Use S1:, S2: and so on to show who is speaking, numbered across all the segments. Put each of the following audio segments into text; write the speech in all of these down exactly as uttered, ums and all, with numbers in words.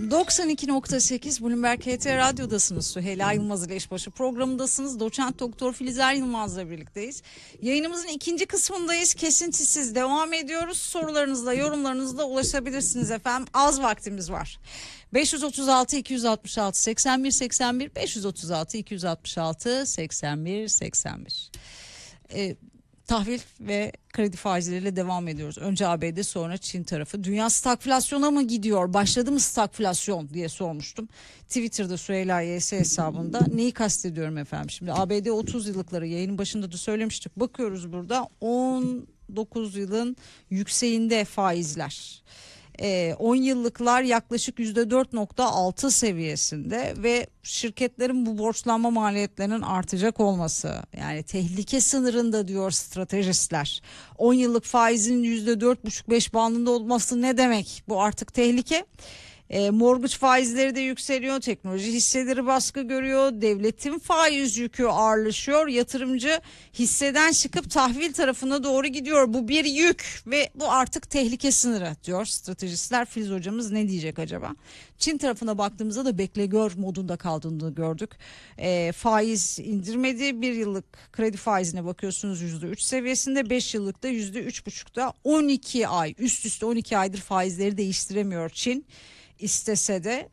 S1: doksan iki nokta sekiz Bloomberg H T Radyo'dasınız. Süheyla Yılmaz ile İşbaşı programındasınız. Doçent Doktor Filizer Yılmaz'la birlikteyiz. Yayınımızın ikinci kısmındayız. Kesintisiz devam ediyoruz. Sorularınızla, yorumlarınızla ulaşabilirsiniz efendim. Az vaktimiz var. beş yüz otuz altı iki yüz altmış altı seksen bir seksen bir beş yüz otuz altı iki yüz altmış altı seksen bir seksen bir. Ee, tahvil ve kredi faizleriyle devam ediyoruz. Önce A B D, sonra Çin tarafı. Dünya stagflasyona mı gidiyor? Başladı mı stagflasyon diye sormuştum. Twitter'da Süheyla Y S hesabında. Neyi kastediyorum efendim? Şimdi A B D otuz yıllıkları yayının başında da söylemiştik. Bakıyoruz burada on dokuz yılın yükseğinde faizler. on yıllıklar yaklaşık yüzde dört nokta altı seviyesinde ve şirketlerin bu borçlanma maliyetlerinin artacak olması, yani tehlike sınırında diyor stratejistler. on yıllık faizin yüzde dört buçuk beş bandında olması ne demek? Bu artık tehlike. E, mortgage faizleri de yükseliyor, teknoloji hisseleri baskı görüyor, devletin faiz yükü ağırlaşıyor, yatırımcı hisseden çıkıp tahvil tarafına doğru gidiyor. Bu bir yük ve bu artık tehlike sınırı diyor stratejistler. Filiz hocamız ne diyecek acaba? Çin tarafına baktığımızda da bekle gör modunda kaldığını gördük. E, faiz indirmedi. Bir yıllık kredi faizine bakıyorsunuz yüzde üç seviyesinde, beş yıllıkta yüzde üç buçukta, on iki ay üst üste on iki aydır faizleri değiştiremiyor Çin. İstese de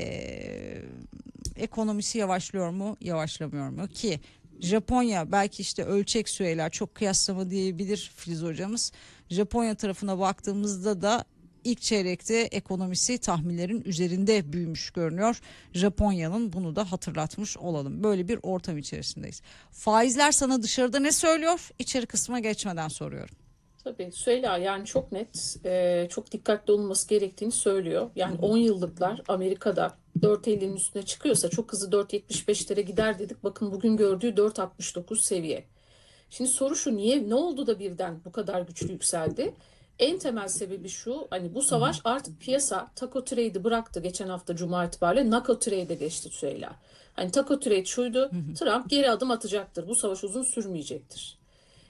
S1: e, ekonomisi yavaşlıyor mu, yavaşlamıyor mu ki Japonya, belki işte ölçek süreler çok kıyaslama diyebilir Filiz hocamız. Japonya tarafına baktığımızda da ilk çeyrekte ekonomisi tahminlerin üzerinde büyümüş görünüyor. Japonya'nın, bunu da hatırlatmış olalım. Böyle bir ortam içerisindeyiz. Faizler sana dışarıda ne söylüyor? İçeri kısma geçmeden soruyorum.
S2: Tabii Süheyla, yani çok net, e, çok dikkatli olunması gerektiğini söylüyor. Yani on yıllıklar Amerika'da dört elli'nin üstüne çıkıyorsa çok hızlı dört yetmiş beşlere gider dedik. Bakın bugün gördüğü dört altmış dokuz seviye. Şimdi soru şu: niye, ne oldu da birden bu kadar güçlü yükseldi? En temel sebebi şu: hani bu savaş artık, piyasa taco trade'i bıraktı, geçen hafta Cuma itibariyle Nako trade'e geçti Süheyla. Hani taco trade şuydu: Trump geri adım atacaktır, bu savaş uzun sürmeyecektir.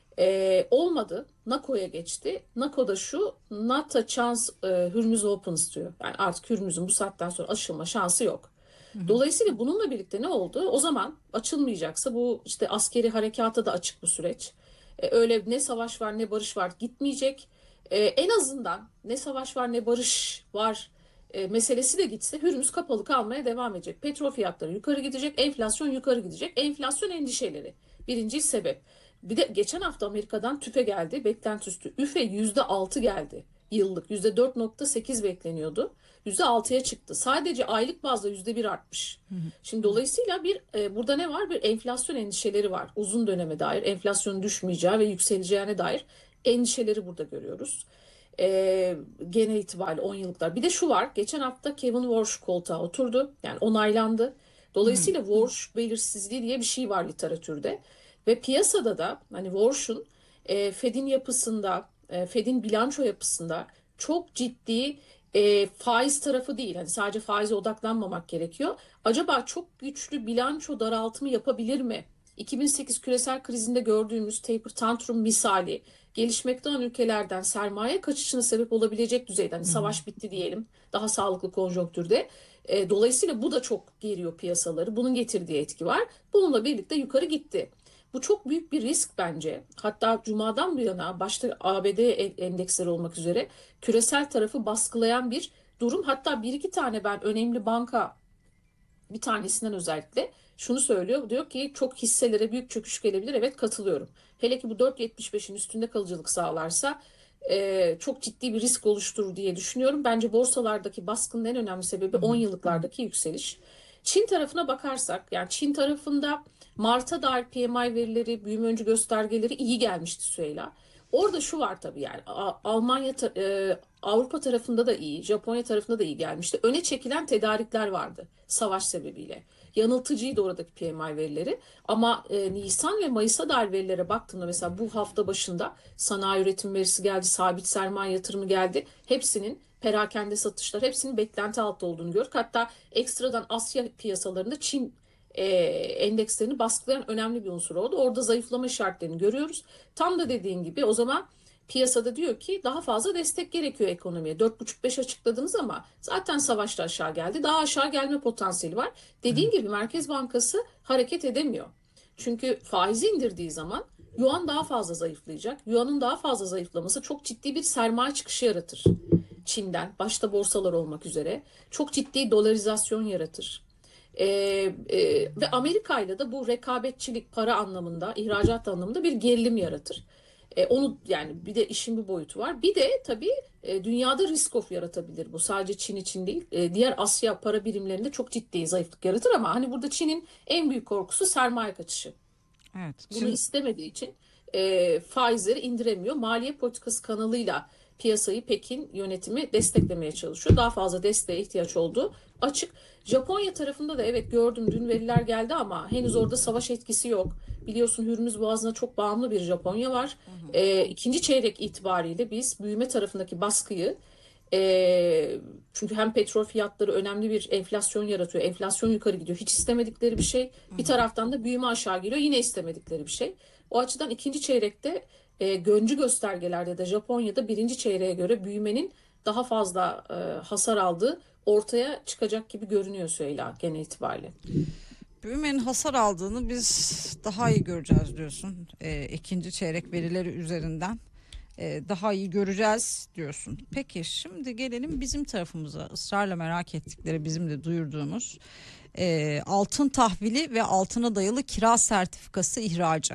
S2: Ee, olmadı. NACO'ya geçti. NACO'da şu: not a chance, e, Hürmüz opens diyor. Yani artık Hürmüz'ün bu saatten sonra açılma şansı yok. Dolayısıyla bununla birlikte ne oldu? O zaman açılmayacaksa bu işte askeri harekata da açık bu süreç. Ee, öyle ne savaş var ne barış var gitmeyecek. Ee, en azından ne savaş var ne barış var e, meselesi de gitse Hürmüz kapalı kalmaya devam edecek. Petrol fiyatları yukarı gidecek, enflasyon yukarı gidecek. Enflasyon endişeleri birinci sebep. Bir de geçen hafta Amerika'dan tüfe geldi, beklenti üstü. Üfe yüzde altı geldi yıllık. yüzde dört nokta sekiz bekleniyordu. yüzde altıya çıktı. Sadece aylık bazda yüzde bir artmış. Şimdi dolayısıyla bir e, burada ne var? Bir enflasyon endişeleri var. Uzun döneme dair enflasyonun düşmeyeceği ve yükseleceğine dair endişeleri burada görüyoruz. E, genel itibariyle on yıllıklar. Bir de şu var: geçen hafta Kevin Warsh koltuğa oturdu. Yani onaylandı. Dolayısıyla Warsh belirsizliği diye bir şey var literatürde. Ve piyasada da hani Warsh'un e, Fed'in yapısında, e, Fed'in bilanço yapısında çok ciddi e, faiz tarafı değil. Hani sadece faize odaklanmamak gerekiyor. Acaba çok güçlü bilanço daraltımı yapabilir mi? iki bin sekiz küresel krizinde gördüğümüz taper tantrum misali gelişmekte olan ülkelerden sermaye kaçışına sebep olabilecek düzeyde, hani savaş bitti diyelim, daha sağlıklı konjonktürde. E, dolayısıyla bu da çok geriyor piyasaları. Bunun getirdiği etki var. Bununla birlikte yukarı gitti. Bu çok büyük bir risk bence. Hatta Cuma'dan bu yana başta A B D endeksleri olmak üzere küresel tarafı baskılayan bir durum. Hatta bir iki tane ben önemli banka, bir tanesinden özellikle şunu söylüyor. Diyor ki çok hisselere büyük çöküş gelebilir. Evet, katılıyorum. Hele ki bu dört yetmiş beşin üstünde kalıcılık sağlarsa e, çok ciddi bir risk oluşturur diye düşünüyorum. Bence borsalardaki baskının en önemli sebebi on yıllıklardaki yükseliş. Çin tarafına bakarsak, yani Çin tarafında Mart'a dair P M I verileri, büyüme öncü göstergeleri iyi gelmişti Süheyla. Orada şu var tabii, yani Almanya, e, Avrupa tarafında da iyi, Japonya tarafında da iyi gelmişti. Öne çekilen tedarikler vardı savaş sebebiyle. Yanıltıcıydı oradaki P M I verileri. Ama e, Nisan ve Mayıs'a dair verilere baktığımda, mesela bu hafta başında sanayi üretim verisi geldi, sabit sermaye yatırımı geldi. Hepsinin perakende satışlar, hepsinin beklenti altı olduğunu gördük. Hatta ekstradan Asya piyasalarında Çin e, endekslerini baskılayan önemli bir unsur oldu. Orada zayıflama işaretlerini görüyoruz. Tam da dediğin gibi o zaman piyasada diyor ki daha fazla destek gerekiyor ekonomiye. dört buçuk beş açıkladınız ama zaten savaşta aşağı geldi. Daha aşağı gelme potansiyeli var. Dediğin gibi Merkez Bankası hareket edemiyor. Çünkü faizi indirdiği zaman yuan daha fazla zayıflayacak. Yuanın daha fazla zayıflaması çok ciddi bir sermaye çıkışı yaratır. Çin'den, başta borsalar olmak üzere çok ciddi dolarizasyon yaratır. Ee, e, ve Amerika ile de bu rekabetçilik para anlamında, ihracat anlamında bir gerilim yaratır. E, onu yani bir de işin bir boyutu var. Bir de tabii e, dünyada risk off yaratabilir bu. Sadece Çin için değil. E, diğer Asya para birimlerinde çok ciddi zayıflık yaratır ama hani burada Çin'in en büyük korkusu sermaye kaçışı.
S1: Evet.
S2: Bunu
S1: Şimdi
S2: istemediği için e, faizleri indiremiyor. Maliye politikası kanalıyla piyasayı Pekin yönetimi desteklemeye çalışıyor. Daha fazla desteğe ihtiyaç olduğu açık. Japonya tarafında da evet gördüm dün veriler geldi ama henüz orada savaş etkisi yok. Biliyorsun Hürmüz Boğazı'na çok bağımlı bir Japonya var. E, ikinci çeyrek itibariyle biz büyüme tarafındaki baskıyı e, çünkü hem petrol fiyatları önemli bir enflasyon yaratıyor. Enflasyon yukarı gidiyor. Hiç istemedikleri bir şey. Bir taraftan da büyüme aşağı geliyor. Yine istemedikleri bir şey. O açıdan ikinci çeyrekte e, göncü göstergelerde de Japonya'da birinci çeyreğe göre büyümenin daha fazla e, hasar aldığı ortaya çıkacak gibi görünüyor Süheyla genel itibariyle.
S1: büyümenin hasar aldığını biz daha iyi göreceğiz diyorsun. Ee, ikinci çeyrek verileri üzerinden e, daha iyi göreceğiz diyorsun. Peki şimdi gelelim bizim tarafımıza, ısrarla merak ettikleri, bizim de duyurduğumuz e, altın tahvili ve altına dayalı kira sertifikası ihracı.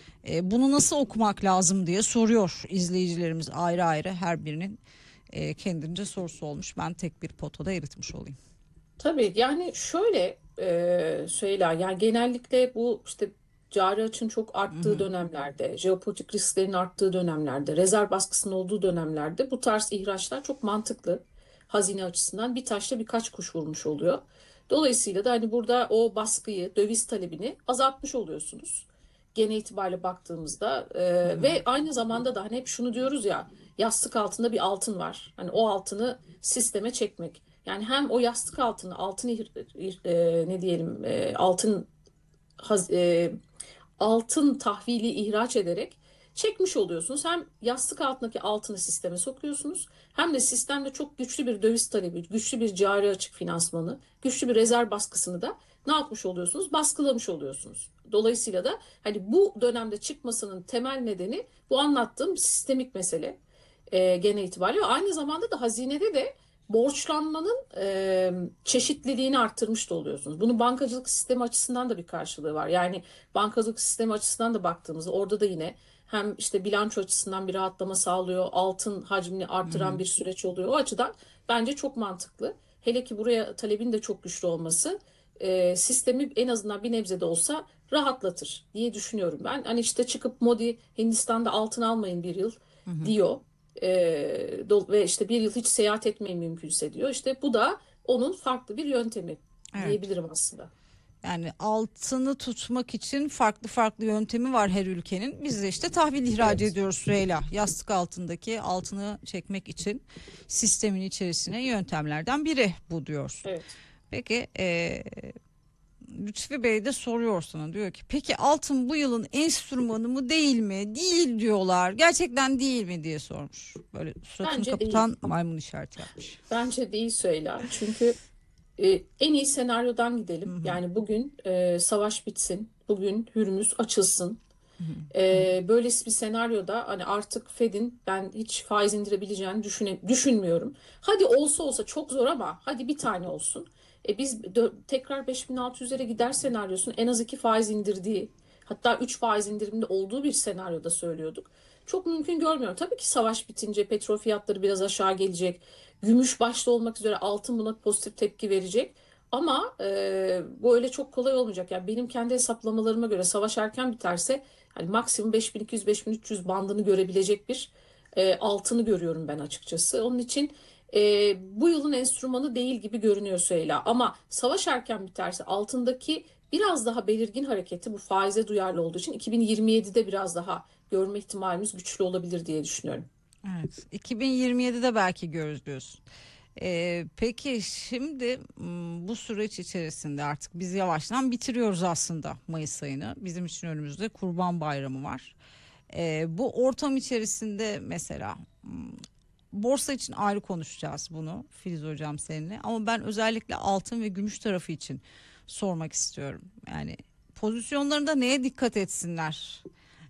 S1: E, bunu nasıl okumak lazım diye soruyor izleyicilerimiz ayrı ayrı, her birinin e, kendince sorusu olmuş. Ben tek bir potada eritmiş olayım.
S2: Tabii yani şöyle e, Süheyla yani genellikle bu işte cari açığın çok
S1: Hı
S2: arttığı
S1: hı.
S2: dönemlerde, jeopolitik risklerin arttığı dönemlerde, rezerv baskısının olduğu dönemlerde bu tarz ihraçlar çok mantıklı. Hazine açısından bir taşla birkaç kuş vurmuş oluyor. Dolayısıyla da hani burada o baskıyı, döviz talebini azaltmış oluyorsunuz. Genel itibariyle baktığımızda E,
S1: Hı hı.
S2: ve aynı zamanda da hani hep şunu diyoruz ya yastık altında bir altın var. Hani o altını sisteme çekmek. Yani hem o yastık altını altın ih- ih- e, ne diyelim e, altın haz- e, altın tahvili ihraç ederek çekmiş oluyorsunuz. Hem yastık altındaki altını sisteme sokuyorsunuz hem de sistemde çok güçlü bir döviz talebi, güçlü bir cari açık finansmanı, güçlü bir rezerv baskısını da ne yapmış oluyorsunuz? Baskılamış oluyorsunuz. Dolayısıyla da hani bu dönemde çıkmasının temel nedeni bu anlattığım sistemik mesele e, genel itibariyle. Aynı zamanda da hazinede de borçlanmanın e, çeşitliliğini arttırmış da oluyorsunuz. Bunun bankacılık sistemi açısından da bir karşılığı var. Yani bankacılık sistemi açısından da baktığımızda orada da yine hem işte bilanço açısından bir rahatlama sağlıyor, altın hacmini
S1: Hı
S2: artıran
S1: hı.
S2: bir süreç oluyor. O açıdan bence çok mantıklı. Hele ki buraya talebin de çok güçlü olması e, sistemi en azından bir nebze de olsa rahatlatır diye düşünüyorum ben. Hani işte çıkıp Modi Hindistan'da altın almayın bir yıl
S1: Hı hı.
S2: diyor. Ee, ve işte bir yıl hiç seyahat etmeyin mümkünse diyor. İşte bu da onun farklı bir yöntemi
S1: Evet.
S2: diyebilirim aslında.
S1: Yani altını tutmak için farklı farklı yöntemi var her ülkenin. Biz de işte tahvil ihraç
S2: Evet,
S1: ediyoruz Süheyla. Yastık altındaki altını çekmek için sistemin içerisine yöntemlerden biri bu diyorsun.
S2: evet.
S1: Peki eee Lütfi Bey de soruyor sana, diyor ki peki altın bu yılın enstrümanı mı değil mi? Değil diyorlar. Gerçekten değil mi diye sormuş. Böyle suratını
S2: Bence değil.
S1: kapatan maymun işareti yapmış.
S2: Bence değil Süheyla. Çünkü e, en iyi senaryodan
S1: Hı
S2: gidelim.
S1: hı,
S2: Yani bugün e, savaş bitsin. Bugün Hürmüz açılsın.
S1: hı hı,
S2: E, böylesi bir senaryoda hani artık Fed'in ben hiç faiz indirebileceğini düşüne, düşünmüyorum. Hadi olsa olsa çok zor ama hadi bir tane olsun. E biz dö- tekrar beş bin altı yüzlere gider senaryosun en az iki faiz indirdiği hatta üç faiz indiriminde olduğu bir senaryoda söylüyorduk. Çok mümkün görmüyorum. Tabii ki savaş bitince petrol fiyatları biraz aşağı gelecek. Gümüş başta olmak üzere altın buna pozitif tepki verecek. Ama e, bu öyle çok kolay olmayacak. Yani benim kendi hesaplamalarıma göre savaş erken biterse hani maksimum beş bin iki yüz-beş bin üç yüz bandını görebilecek bir e, altını görüyorum ben açıkçası. Onun için e, bu yılın enstrümanı değil gibi görünüyor Süheyla. Ama savaş erken biterse altındaki biraz daha belirgin hareketi bu faize duyarlı olduğu için iki bin yirmi yedide biraz daha görme ihtimalimiz güçlü olabilir diye düşünüyorum.
S1: evet. iki bin yirmi yedide belki görürüz diyorsun. Ee, peki şimdi m, bu süreç içerisinde artık biz yavaştan bitiriyoruz aslında Mayıs ayını. Bizim için önümüzde Kurban Bayramı var. E, bu ortam içerisinde mesela hmm, borsa için ayrı konuşacağız bunu Filiz hocam seninle, ama ben özellikle altın ve gümüş tarafı için sormak istiyorum. Yani pozisyonlarında neye dikkat etsinler?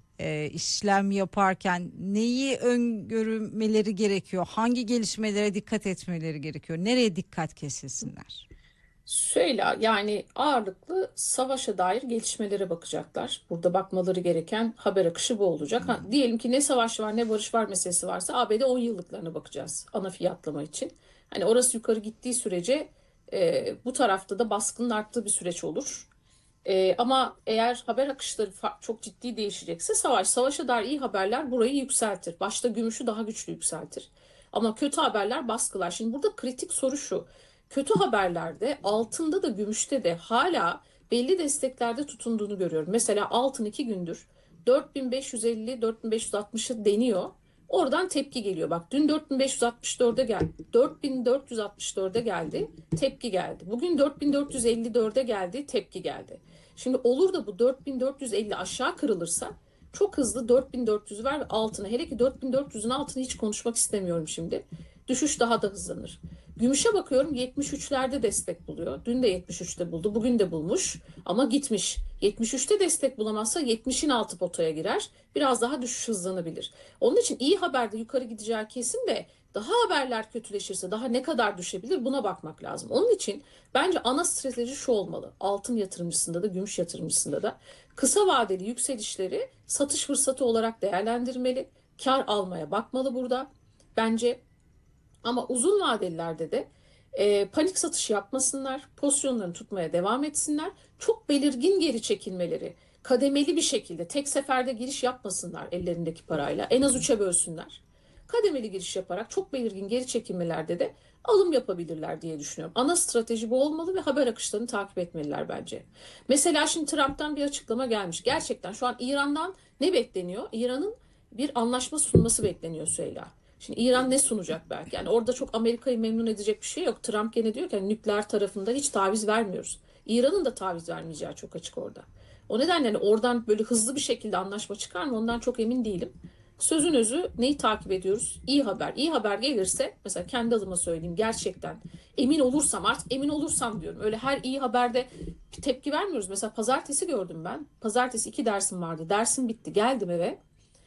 S1: E, işlem yaparken neyi öngörmeleri gerekiyor? Hangi gelişmelere dikkat etmeleri gerekiyor? Nereye dikkat kesilsinler?
S2: Şöyle yani ağırlıklı savaşa dair gelişmelere bakacaklar. Burada bakmaları gereken haber akışı bu olacak. Ha, diyelim ki ne savaş var ne barış var meselesi varsa A B D on yıllıklarına bakacağız ana fiyatlama için. Hani orası yukarı gittiği sürece e, bu tarafta da baskının arttığı bir süreç olur. E, ama eğer haber akışları fa- çok ciddi değişecekse savaş, savaşa dair iyi haberler burayı yükseltir. Başta gümüşü daha güçlü yükseltir. Ama kötü haberler baskılar. Şimdi burada kritik soru şu. Kötü haberlerde altında da gümüşte de hala belli desteklerde tutunduğunu görüyorum. Mesela altın iki gündür dört bin beş yüz elli dört bin beş yüz altmışı deniyor. Oradan tepki geliyor. Bak dün dört bin beş yüz altmış dörde geldi. dört bin dört yüz altmış dörde geldi. Tepki geldi. Bugün dört bin dört yüz elli dörde geldi. Tepki geldi. Şimdi olur da bu dört bin dört yüz elli aşağı kırılırsa çok hızlı dört bin dört yüz ver ve altına, hele ki dört bin dört yüzün altını hiç konuşmak istemiyorum şimdi. Düşüş daha da hızlanır. Gümüşe bakıyorum yetmiş üçlerde destek buluyor. Dün de yetmiş üçte buldu. Bugün de bulmuş ama gitmiş. yetmiş üçte destek bulamazsa yetmişin altı potaya girer. Biraz daha düşüş hızlanabilir. Onun için iyi haberde yukarı gideceği kesin de daha haberler kötüleşirse daha ne kadar düşebilir buna bakmak lazım. Onun için bence ana strateji şu olmalı. Altın yatırımcısında da gümüş yatırımcısında da kısa vadeli yükselişleri satış fırsatı olarak değerlendirmeli. Kar almaya bakmalı burada. Bence ama uzun vadelilerde de e, panik satış yapmasınlar, pozisyonlarını tutmaya devam etsinler. Çok belirgin geri çekilmeleri, kademeli bir şekilde tek seferde giriş yapmasınlar ellerindeki parayla. En az üçe bölsünler. Kademeli giriş yaparak çok belirgin geri çekilmelerde de alım yapabilirler diye düşünüyorum. Ana strateji bu olmalı ve haber akışlarını takip etmeliler bence. Mesela şimdi Trump'tan bir açıklama gelmiş. Gerçekten şu an İran'dan ne bekleniyor? İran'ın bir anlaşma sunması bekleniyor Süheyla. Şimdi İran ne sunacak belki? Yani orada çok Amerika'yı memnun edecek bir şey yok. Trump gene diyor ki hani nükleer tarafında hiç taviz vermiyoruz. İran'ın da taviz vermeyeceği çok açık orada. O nedenle hani oradan böyle hızlı bir şekilde anlaşma çıkar mı ondan çok emin değilim. Sözün özü neyi takip ediyoruz? İyi haber. İyi haber gelirse mesela kendi adıma söyleyeyim gerçekten emin olursam artık emin olursam diyorum. Öyle her iyi haberde bir tepki vermiyoruz. Mesela pazartesi gördüm ben. Pazartesi iki dersim vardı. Dersim bitti. Geldim eve.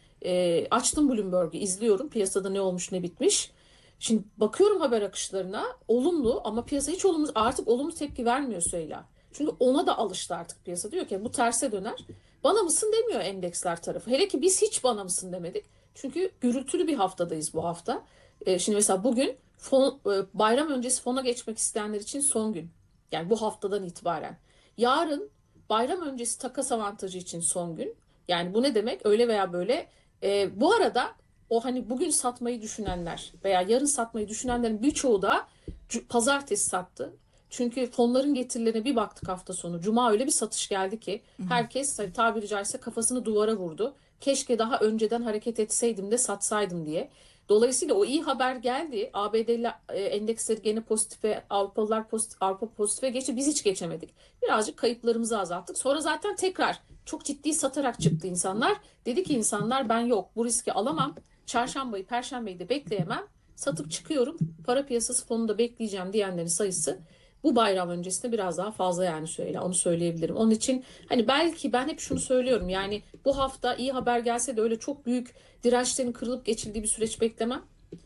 S2: E, açtım Bloomberg'u izliyorum. Piyasada ne olmuş ne bitmiş. Şimdi bakıyorum haber akışlarına olumlu ama piyasa hiç olumlu artık olumlu tepki vermiyor Süheyla. Çünkü ona da alıştı artık piyasa. Diyor ki bu terse döner. Bana mısın demiyor endeksler tarafı. Hele ki biz hiç bana mısın demedik. Çünkü gürültülü bir haftadayız bu hafta. E, şimdi mesela bugün fon, e, bayram öncesi fona geçmek isteyenler için son gün. Yani bu haftadan itibaren. Yarın bayram öncesi takas avantajı için son gün. Yani bu ne demek? Öyle veya böyle e, bu arada o hani bugün satmayı düşünenler veya yarın satmayı düşünenlerin birçoğu da pazartesi sattı. Çünkü fonların getirilerine bir baktık hafta sonu. Cuma öyle bir satış geldi ki herkes hani tabiri caizse kafasını duvara vurdu. Keşke daha önceden hareket etseydim de satsaydım diye. Dolayısıyla o iyi haber geldi. A B D'li e, endeksleri gene pozitife, Avrupalılar pozitif, Avrupa pozitife geçti. Biz hiç geçemedik. Birazcık kayıplarımızı azalttık. Sonra zaten tekrar çok ciddi satarak çıktı insanlar. Dedi ki insanlar ben yok bu riski alamam. Çarşambayı, Perşembeyi de bekleyemem. Satıp çıkıyorum. Para piyasası fonunda bekleyeceğim diyenlerin sayısı bu bayram öncesinde biraz daha fazla yani söyle onu söyleyebilirim. Onun için hani belki ben hep şunu söylüyorum yani bu hafta iyi haber gelse de öyle çok büyük dirençlerin kırılıp geçildiği bir süreç beklemem.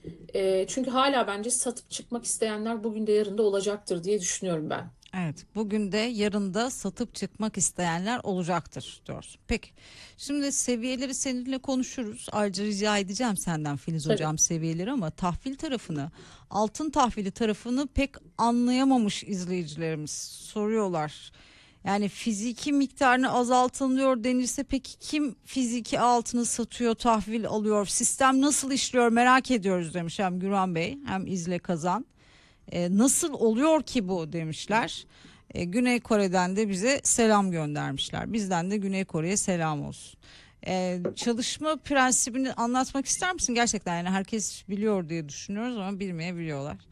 S2: E, çünkü hala bence satıp çıkmak isteyenler bugün de yarın da olacaktır diye düşünüyorum ben.
S1: Evet, bugün de yarın da satıp çıkmak isteyenler olacaktır diyorsun. Peki, şimdi seviyeleri seninle konuşuruz. Ayrıca rica edeceğim senden Filiz
S2: Tabii.
S1: hocam seviyeleri, ama tahvil tarafını, altın tahvili tarafını pek anlayamamış izleyicilerimiz soruyorlar. Yani fiziki miktarını azaltılıyor denirse peki kim fiziki altını satıyor, tahvil alıyor? Sistem nasıl işliyor merak ediyoruz demiş hem Güran Bey hem İzle Kazan. E, nasıl oluyor ki bu demişler. E, Güney Kore'den de bize selam göndermişler. Bizden de Güney Kore'ye selam olsun. E, çalışma prensibini anlatmak ister misin? Gerçekten yani herkes biliyor diye düşünüyoruz ama bilmeyebiliyorlar.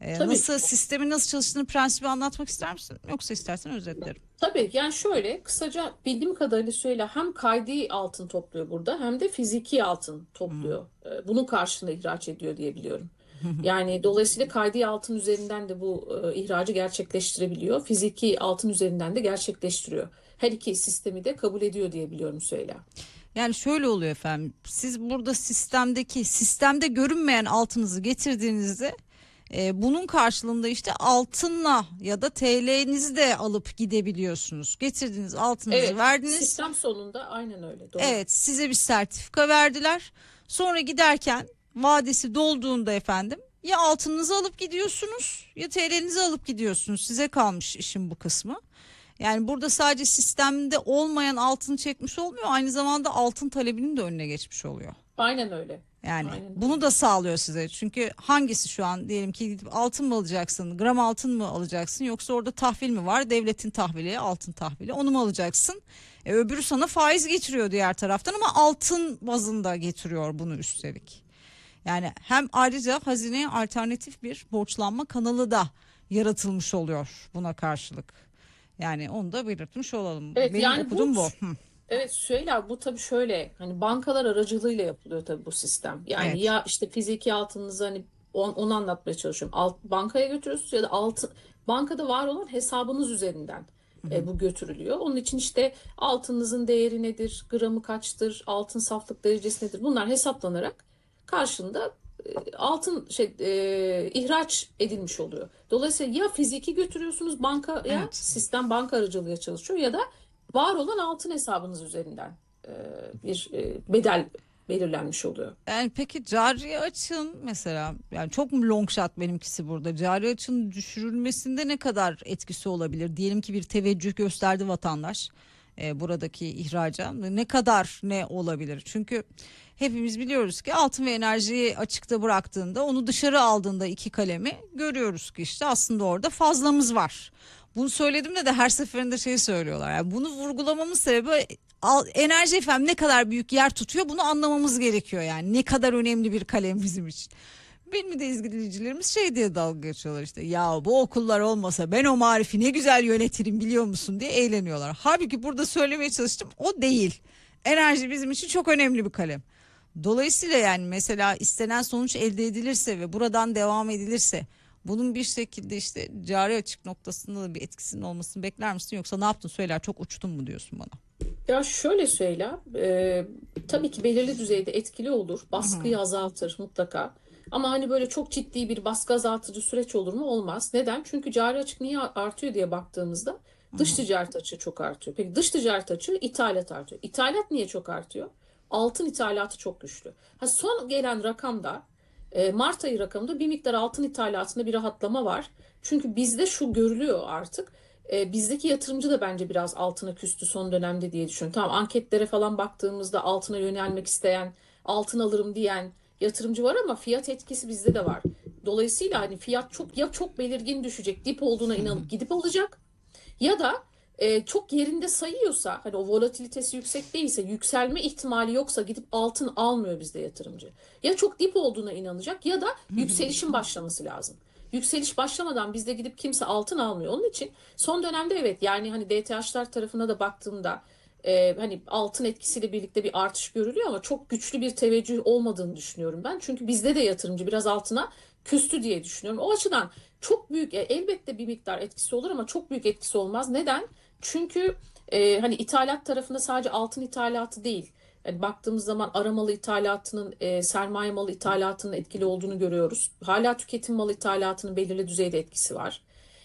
S1: Ee,
S2: Tabii
S1: nasıl
S2: ki.
S1: sistemin nasıl çalıştığını prensibi anlatmak ister misin? Yoksa istersen özetlerim.
S2: Tabii yani şöyle kısaca bildiğim kadarıyla söyle hem kaydi altın topluyor burada hem de fiziki altın
S1: Hmm.
S2: topluyor. Ee, Bunun karşılığında ihraç ediyor diye biliyorum. Yani dolayısıyla kaydi altın üzerinden de bu e, ihracı gerçekleştirebiliyor. Fiziki altın üzerinden de gerçekleştiriyor. Her iki sistemi de kabul ediyor diye biliyorum söyle.
S1: Yani şöyle oluyor efendim. Siz burada sistemdeki sistemde görünmeyen altınızı getirdiğinizde e, bunun karşılığında işte altınla ya da T L'nizi de alıp gidebiliyorsunuz. Getirdiğiniz altınızı
S2: Evet,
S1: verdiniz.
S2: sistem sonunda aynen öyle. Doğru.
S1: Evet, size bir sertifika verdiler. Sonra giderken vadesi dolduğunda efendim ya altınınızı alıp gidiyorsunuz ya T L'nizi alıp gidiyorsunuz. Size kalmış işin bu kısmı. Yani burada sadece sistemde olmayan altın çekmiş olmuyor. Aynı zamanda altın talebinin de önüne geçmiş oluyor.
S2: Aynen öyle.
S1: Yani
S2: Aynen
S1: bunu
S2: öyle.
S1: da sağlıyor size. Çünkü hangisi şu an diyelim ki gidip altın mı alacaksın, gram altın mı alacaksın yoksa orada tahvil mi var? Devletin tahvili, altın tahvili onu mu alacaksın? E, öbürü sana faiz getiriyor diğer taraftan ama altın bazında getiriyor bunu üstelik. Yani hem ayrıca hazineye alternatif bir borçlanma kanalı da yaratılmış oluyor buna karşılık. Yani onu da belirtmiş olalım.
S2: Evet
S1: Benim
S2: yani bu
S1: okuduğum bu. Hı,
S2: evet Süheyla bu tabii şöyle hani bankalar aracılığıyla yapılıyor tabii bu sistem. Yani
S1: evet.
S2: ya işte fiziki altınınızı hani on- onu anlatmaya çalışıyorum. Alt, bankaya götürüyorsunuz ya da altın bankada var olan hesabınız üzerinden
S1: Hı hı.
S2: e, bu götürülüyor. Onun için işte altınınızın değeri nedir, gramı kaçtır, altın saflık derecesi nedir? Bunlar hesaplanarak karşında e, altın şey e, ihraç edilmiş oluyor. Dolayısıyla ya fiziki götürüyorsunuz bankaya,
S1: Evet.
S2: sistem banka aracılığıyla çalışıyor ya da var olan altın hesabınız üzerinden e, bir e, bedel belirlenmiş oluyor.
S1: Yani peki cari açığın mesela yani çok mu long shot benimkisi burada. Cari açığın düşürülmesinde ne kadar etkisi olabilir? Diyelim ki bir teveccüh gösterdi vatandaş e, buradaki ihraca. Ne kadar ne olabilir? Çünkü hepimiz biliyoruz ki altın ve enerjiyi açıkta bıraktığında onu dışarı aldığında iki kalemi görüyoruz ki işte aslında orada fazlamız var. Bunu söylediğimde de her seferinde şey söylüyorlar. Yani bunu vurgulamamın sebebi al- enerji efendim ne kadar büyük yer tutuyor bunu anlamamız gerekiyor yani. Ne kadar önemli bir kalem bizim için. Benim de izleyicilerimiz şey diye dalga geçiyorlar işte ya bu okullar olmasa ben o marifi ne güzel yönetirim biliyor musun diye eğleniyorlar. Halbuki burada söylemeye çalıştım o değil. Enerji bizim için çok önemli bir kalem. Dolayısıyla yani mesela istenen sonuç elde edilirse ve buradan devam edilirse bunun bir şekilde işte cari açık noktasında da bir etkisinin olmasını bekler misin yoksa ne yaptın söyler çok uçtun mu diyorsun bana?
S2: Ya şöyle söyle, e, tabii ki belirli düzeyde etkili olur,
S1: Hı hı.
S2: baskıyı azaltır mutlaka. Ama hani böyle çok ciddi bir baskı azaltıcı süreç olur mu? Olmaz. Neden? Çünkü cari açık niye artıyor diye baktığımızda
S1: Hı
S2: dış
S1: hı.
S2: ticaret açığı çok artıyor. Peki dış ticaret açığı ithalat artıyor. İthalat niye çok artıyor? Altın ithalatı çok güçlü. Ha, son gelen rakamda e, Mart ayı rakamında bir miktar altın ithalatında bir rahatlama var. Çünkü bizde şu görülüyor artık. E, bizdeki yatırımcı da bence biraz altına küstü son dönemde diye düşünüyorum. Tamam anketlere falan baktığımızda altına yönelmek isteyen, altın alırım diyen yatırımcı var ama fiyat etkisi bizde de var. Dolayısıyla hani fiyat çok ya çok belirgin düşecek, dip olduğuna inanıp gidip alacak ya da e, çok yerinde sayıyorsa hani o volatilitesi yüksek değilse yükselme ihtimali yoksa gidip altın almıyor bizde yatırımcı. Ya çok dip olduğuna inanacak ya da yükselişin başlaması lazım. Yükseliş başlamadan bizde gidip kimse altın almıyor. Onun için son dönemde evet yani hani D T H'lar tarafına da baktığımda e, hani altın etkisiyle birlikte bir artış görülüyor ama çok güçlü bir teveccüh olmadığını düşünüyorum ben. Çünkü bizde de yatırımcı biraz altına küstü diye düşünüyorum. O açıdan çok büyük e, elbette bir miktar etkisi olur ama çok büyük etkisi olmaz. Neden? Çünkü e, hani ithalat tarafında sadece altın ithalatı değil. Yani baktığımız zaman aramalı ithalatının, e, sermaye malı ithalatının etkili olduğunu görüyoruz. Hala tüketim malı ithalatının belirli düzeyde etkisi var.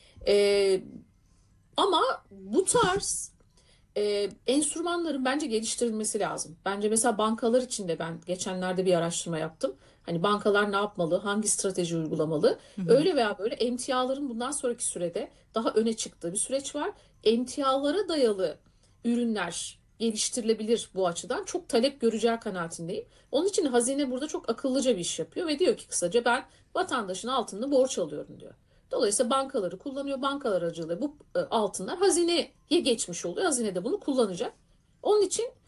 S2: E, Ama bu tarz e, enstrümanların bence geliştirilmesi lazım. Bence mesela bankalar için de ben geçenlerde bir araştırma yaptım. Hani bankalar ne yapmalı, hangi strateji uygulamalı?
S1: Hı hı.
S2: Öyle veya böyle emtiaların bundan sonraki sürede daha öne çıktığı bir süreç var. Emtialara dayalı ürünler geliştirilebilir bu açıdan. Çok talep göreceği kanaatindeyim. Onun için hazine burada çok akıllıca bir iş yapıyor ve diyor ki kısaca ben vatandaşın altında borç alıyorum diyor. Dolayısıyla bankaları kullanıyor. Bankalar aracılığıyla bu e, altınlar hazineye geçmiş oluyor. Hazine de bunu kullanacak. Onun için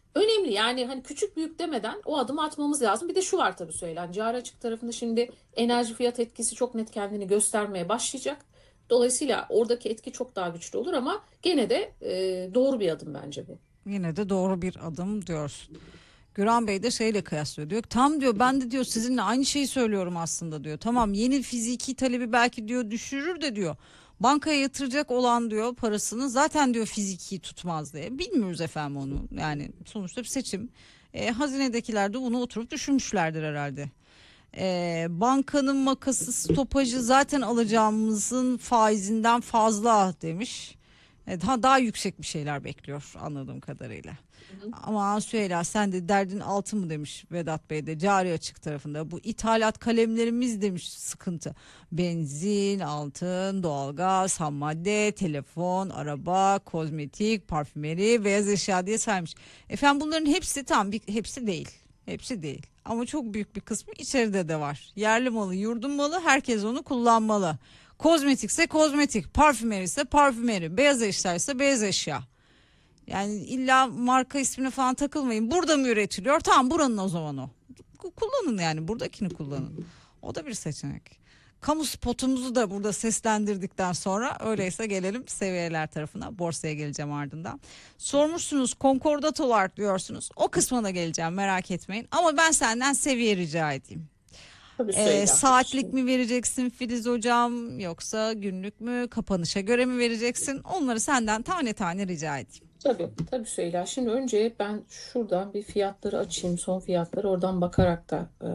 S2: Önemli yani hani küçük büyük demeden o adımı atmamız lazım. Bir de şu var tabii söylenen. Cari açık tarafında şimdi enerji fiyat etkisi çok net kendini göstermeye başlayacak. Dolayısıyla oradaki etki çok daha güçlü olur ama gene de e, doğru bir adım bence bu.
S1: Yine de doğru bir adım diyorsun. Güran Bey de şeyle kıyaslıyor, diyor. Tam diyor, ben de diyor sizinle aynı şeyi söylüyorum aslında diyor. Tamam, yeni fiziki talebi belki diyor düşürür de diyor. Bankaya yatıracak olan diyor parasını zaten diyor fiziki tutmaz diye. Bilmiyoruz efendim onu. Yani sonuçta bir seçim. E, hazinedekiler de bunu oturup düşünmüşlerdir herhalde. E, bankanın makası stopajı zaten alacağımızın faizinden fazla demiş. E, daha, daha yüksek bir şeyler bekliyor anladığım kadarıyla.
S2: Hı hı.
S1: Ama Süheyla, sen de derdin altın mı demiş Vedat Bey de cari açık tarafında. Bu ithalat kalemlerimiz demiş sıkıntı. Benzin, altın, doğalgaz, ham madde, telefon, araba, kozmetik, parfümeri, beyaz eşya diye saymış. Efendim bunların hepsi tam bir, hepsi değil. Hepsi değil. Ama çok büyük bir kısmı içeride de var. Yerli malı, yurdun malı, herkes onu kullanmalı. Kozmetikse kozmetik, parfümeri ise parfümeri, beyaz eşya ise beyaz eşya. Yani illa marka ismine falan takılmayın. Burada mı üretiliyor? Tamam, buranın o zaman o. Kullanın yani, buradakini kullanın. O da bir seçenek. Kamu spotumuzu da burada seslendirdikten sonra öyleyse gelelim seviyeler tarafına. Borsaya geleceğim ardından. Sormuşsunuz konkordatolar diyorsunuz. O kısmına geleceğim, merak etmeyin. Ama ben senden seviye rica edeyim.
S2: Tabii
S1: Ee,
S2: söyle.
S1: saatlik mi vereceksin Filiz hocam, yoksa günlük mü, kapanışa göre mi vereceksin? Onları senden tane tane rica edeyim.
S2: Tabii, tabii Süheyla. Şimdi önce ben şuradan bir fiyatları açayım, son fiyatları oradan bakarak da e,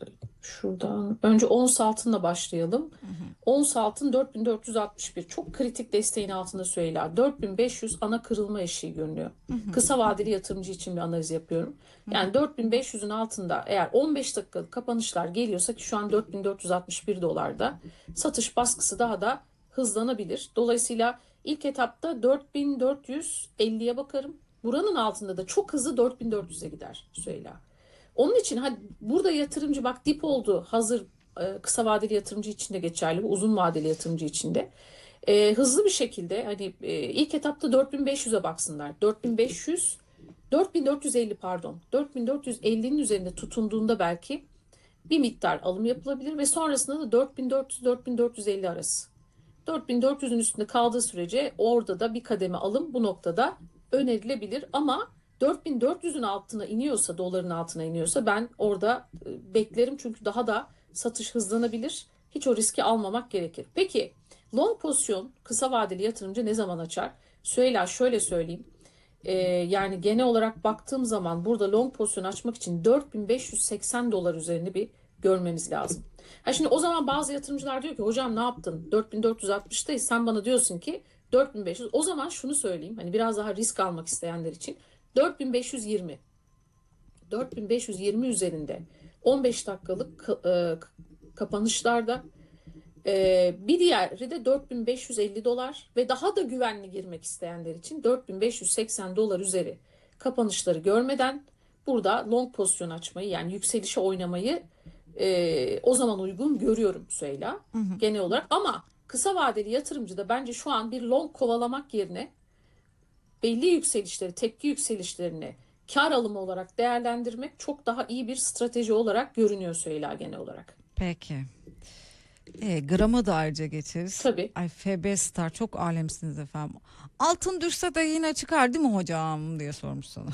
S2: şuradan önce ons altınla başlayalım. Ons altın dört bin dört yüz altmış bir çok kritik desteğin altında Süheyla. dört bin beş yüz ana kırılma eşiği görünüyor. Kısa vadeli yatırımcı için bir analiz yapıyorum. Yani dört bin beş yüzün altında eğer on beş dakikalık kapanışlar geliyorsa ki şu an dört bin dört yüz altmış bir dolarda satış baskısı daha da hızlanabilir. Dolayısıyla İlk etapta dört bin dört yüz elliye bakarım. Buranın altında da çok hızlı dört bin dört yüze gider Süheyla. Onun için hadi burada yatırımcı bak dip oldu hazır e, kısa vadeli yatırımcı için de geçerli bu uzun vadeli yatırımcı için de. E, hızlı bir şekilde hani e, ilk etapta dört bin beş yüze baksınlar. dört bin beş yüz dört bin dört yüz elli pardon dört bin dört yüz ellinin üzerinde tutunduğunda belki bir miktar alım yapılabilir ve sonrasında da dört bin dört yüz dört bin dört yüz elli arası. dört bin dört yüzün üstünde kaldığı sürece orada da bir kademe alım bu noktada önerilebilir. Ama dört bin dört yüzün altına iniyorsa, doların altına iniyorsa ben orada e, beklerim. Çünkü daha da satış hızlanabilir. Hiç o riski almamak gerekir. Peki long pozisyon kısa vadeli yatırımcı ne zaman açar? Süheyla şöyle söyleyeyim. Ee, yani genel olarak baktığım zaman burada long pozisyon açmak için dört bin beş yüz seksen dolar üzerinde bir görmemiz lazım. Ha şimdi o zaman bazı yatırımcılar diyor ki hocam ne yaptın? dört bin dört yüz altmıştayız. Sen bana diyorsun ki dört bin beş yüz. O zaman şunu söyleyeyim. Hani biraz daha risk almak isteyenler için dört bin beş yüz yirmi. dört bin beş yüz yirmi üzerinde on beş dakikalık e, kapanışlarda ee, bir diğeri de dört bin beş yüz elli dolar ve daha da güvenli girmek isteyenler için dört bin beş yüz seksen dolar üzeri kapanışları görmeden burada long pozisyon açmayı yani yükselişe oynamayı e, o zaman uygun görüyorum Süheyla
S1: Hı hı.
S2: genel olarak. Ama kısa vadeli yatırımcı da bence şu an bir long kovalamak yerine belli yükselişleri, tepki yükselişlerini kar alımı olarak değerlendirmek çok daha iyi bir strateji olarak görünüyor Süheyla genel olarak.
S1: Peki. E, grama da ayrıca geçeriz.
S2: Tabii.
S1: Ay F B Star çok alemsiniz efendim. Altın düşse de yine çıkar değil mi hocam diye sormuş sana.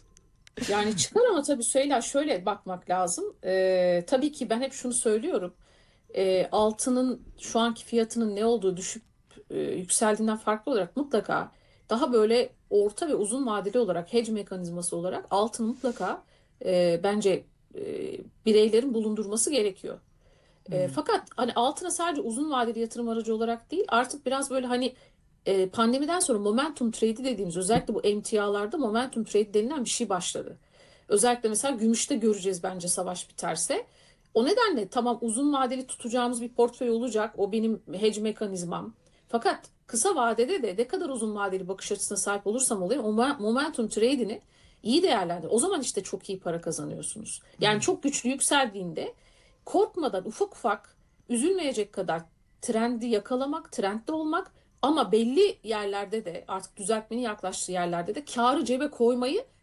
S2: Yani çıkar ama tabii Süheyla şöyle bakmak lazım. Ee, tabii ki ben hep şunu söylüyorum. Ee, altının şu anki fiyatının ne olduğu düşüp e, yükseldiğinden farklı olarak mutlaka daha böyle orta ve uzun vadeli olarak hedge mekanizması olarak altın mutlaka e, bence e, bireylerin bulundurması gerekiyor. E,
S1: Hmm.
S2: fakat hani altına sadece uzun vadeli yatırım aracı olarak değil artık biraz böyle hani e, pandemiden sonra momentum trade'i dediğimiz özellikle bu emtialarda momentum trade denilen bir şey başladı. Özellikle mesela gümüşte göreceğiz bence savaş biterse. O nedenle tamam uzun vadeli tutacağımız bir portföy olacak. O benim hedge mekanizmam. Fakat kısa vadede de ne kadar uzun vadeli bakış açısına sahip olursam olayım o momentum trade'ini iyi değerlendir. O zaman işte çok iyi para kazanıyorsunuz. Yani çok güçlü yükseldiğinde korkmadan ufak ufak üzülmeyecek kadar trendi yakalamak, trendde olmak ama belli yerlerde de artık düzeltmenin yaklaştığı yerlerde de kârı cebe koymayı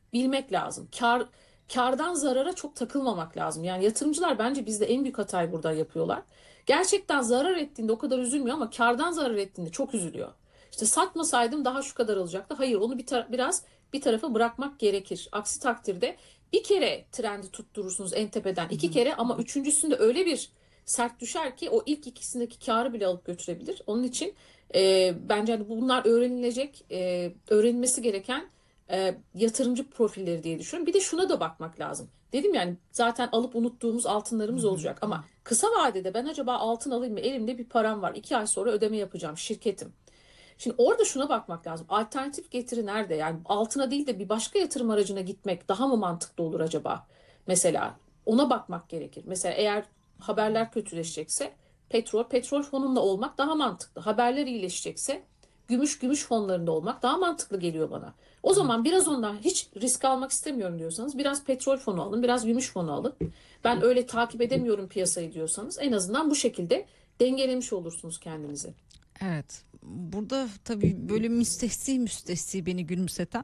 S2: bilmek lazım. Kar kardan zarara çok takılmamak lazım. Yani yatırımcılar bence bizde en büyük hatayı burada yapıyorlar. Gerçekten zarar ettiğinde o kadar üzülmüyor ama kardan zarar ettiğinde çok üzülüyor. İşte satmasaydım daha şu kadar olacaktı. Hayır, onu bir tar- biraz bir tarafa bırakmak gerekir. Aksi takdirde bir kere trendi tutturursunuz en tepeden, iki kere, ama üçüncüsünde öyle bir sert düşer ki o ilk ikisindeki karı bile alıp götürebilir. Onun için e, bence hani bunlar öğrenilecek, e, öğrenilmesi gereken e, yatırımcı profilleri diye düşünüyorum. Bir de şuna da bakmak lazım. Dedim yani zaten alıp unuttuğumuz altınlarımız olacak ama kısa vadede ben acaba altın alayım mı? Elimde bir param var. iki ay sonra ödeme yapacağım, şirketim. Şimdi orada şuna bakmak lazım. Alternatif getiri nerede? Yani altına değil de bir başka yatırım aracına gitmek daha mı mantıklı olur acaba? Mesela ona bakmak gerekir. Mesela eğer haberler kötüleşecekse petrol, petrol fonunda olmak daha mantıklı. Haberler iyileşecekse gümüş, gümüş fonlarında olmak daha mantıklı geliyor bana. O zaman biraz ondan, hiç risk almak istemiyorum diyorsanız biraz petrol fonu alın, biraz gümüş fonu alın. Ben öyle takip edemiyorum piyasayı diyorsanız en azından bu şekilde dengelemiş olursunuz kendinizi.
S1: Evet. Burada tabii böyle müstehsi müstehsi beni gülümseten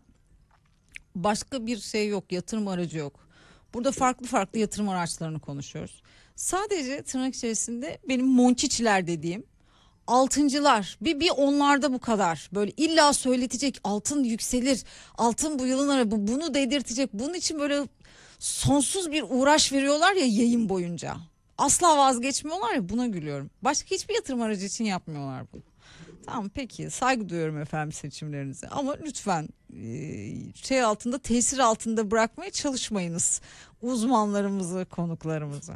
S1: başka bir şey yok, yatırım aracı yok. Burada farklı farklı yatırım araçlarını konuşuyoruz. Sadece tırnak içerisinde benim monçiçiler dediğim altıncılar bir, bir onlarda bu kadar böyle illa söyletecek, altın yükselir, altın bu yılın ara bu bunu dedirtecek, bunun için böyle sonsuz bir uğraş veriyorlar ya yayın boyunca, asla vazgeçmiyorlar ya, buna gülüyorum. Başka hiçbir yatırım aracı için yapmıyorlar bunu. Tamam, peki, saygı duyuyorum efendim seçimlerinize ama lütfen e, şey altında, tesir altında bırakmaya çalışmayınız uzmanlarımızı, konuklarımızı.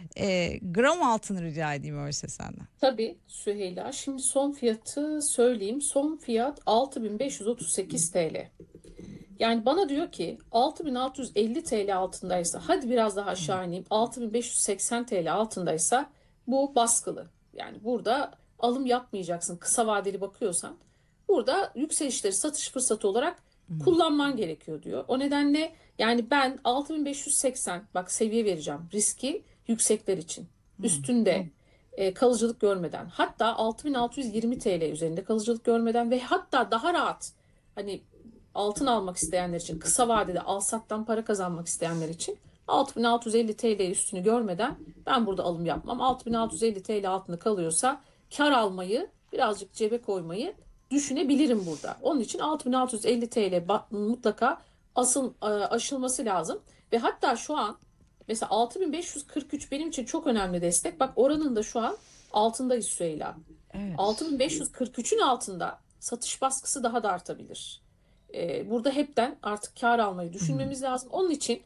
S1: E, gram altın rica edeyim öyleyse senden.
S2: Tabii Süheyla. Şimdi son fiyatı söyleyeyim. Son fiyat altı bin beş yüz otuz sekiz T L. Yani bana diyor ki altı bin altı yüz elli T L altındaysa, hadi biraz daha aşağı ineyim, altı bin beş yüz seksen T L altındaysa bu baskılı. Yani burada alım yapmayacaksın kısa vadeli bakıyorsan. Burada yükselişleri satış fırsatı olarak kullanman gerekiyor diyor. O nedenle yani ben altı bin beş yüz seksen, bak seviye vereceğim, riski yüksekler için. Üstünde e, kalıcılık görmeden, hatta altı bin altı yüz yirmi T L üzerinde kalıcılık görmeden ve hatta daha rahat, hani altın almak isteyenler için, kısa vadede al sattan para kazanmak isteyenler için altı bin altı yüz elli T L üstünü görmeden ben burada alım yapmam. altı bin altı yüz elli T L altında kalıyorsa kar almayı, birazcık cebe koymayı düşünebilirim burada. Onun için altı bin altı yüz elli T L mutlaka asıl e, aşılması lazım. Ve hatta şu an mesela altı bin beş yüz kırk üç benim için çok önemli destek. Bak oranın da şu an altındayız Süheyla.
S1: Evet.
S2: altı bin beş yüz kırk üçün altında satış baskısı daha da artabilir. Ee, burada hepten artık kar almayı düşünmemiz lazım. Onun için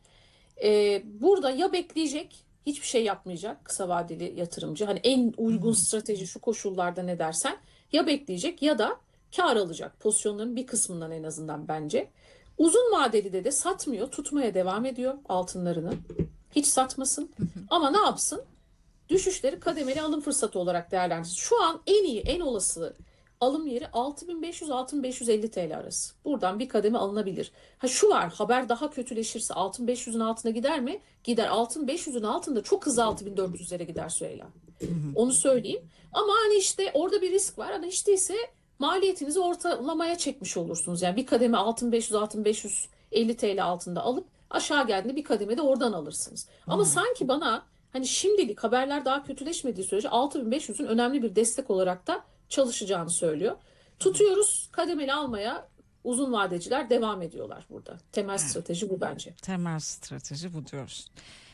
S2: e, burada ya bekleyecek, hiçbir şey yapmayacak kısa vadeli yatırımcı. Hani en uygun strateji şu koşullarda ne dersen, ya bekleyecek ya da kar alacak pozisyonların bir kısmından en azından bence. Uzun vadeli de de satmıyor, tutmaya devam ediyor altınlarını. Hiç satmasın. Ama ne yapsın? Düşüşleri kademeli alım fırsatı olarak değerlendirsin. Şu an en iyi, en olası alım yeri altı bin beş yüz altı bin beş yüz elli T L arası. Buradan bir kademe alınabilir. Ha şu var, haber daha kötüleşirse altı bin beş yüzün altına gider mi? Gider. altı bin beş yüzün altında çok hızlı altı bin dört yüzlere gider Süheyla. Onu söyleyeyim. Ama hani işte orada bir risk var. Hani hiç değilse maliyetinizi ortalamaya çekmiş olursunuz. Yani bir kademe altı bin beş yüz altı bin beş yüz elli T L altında alıp aşağı geldiğinde bir kademe de oradan alırsınız. Ama sanki bana hani şimdilik haberler daha kötüleşmediği sürece altı bin beş yüzün önemli bir destek olarak da çalışacağını söylüyor. Tutuyoruz, kademeli almaya uzun vadeciler devam ediyorlar burada. Temel strateji bu bence.
S1: Temel strateji bu diyoruz.